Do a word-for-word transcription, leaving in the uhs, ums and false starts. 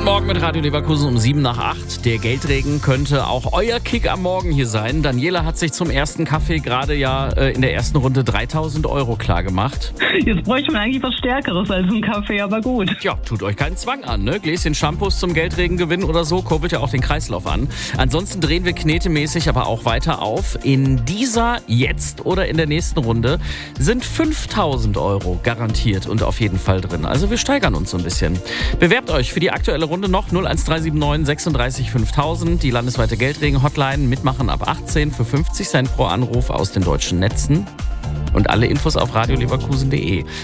Morgen mit Radio Leverkusen um sieben nach acht. Der Geldregen könnte auch euer Kick am Morgen hier sein. Daniela hat sich zum ersten Kaffee gerade ja äh, in der ersten Runde dreitausend Euro klar gemacht. Jetzt bräuchte man eigentlich was Stärkeres als ein Kaffee, aber gut. Ja, tut euch keinen Zwang an, ne? Gläschen Shampoos zum Geldregen gewinnen oder so, kurbelt ja auch den Kreislauf an. Ansonsten drehen wir knetemäßig aber auch weiter auf. In dieser, jetzt oder in der nächsten Runde sind fünftausend Euro garantiert und auf jeden Fall drin. Also wir steigern uns so ein bisschen. Bewerbt euch für die aktuelle Runde noch null eins drei sieben neun sechsunddreißig fünftausend, die landesweite Geldregen-Hotline, mitmachen ab achtzehn für fünfzig Cent pro Anruf aus den deutschen Netzen. Und alle Infos auf radio leverkusen punkt de.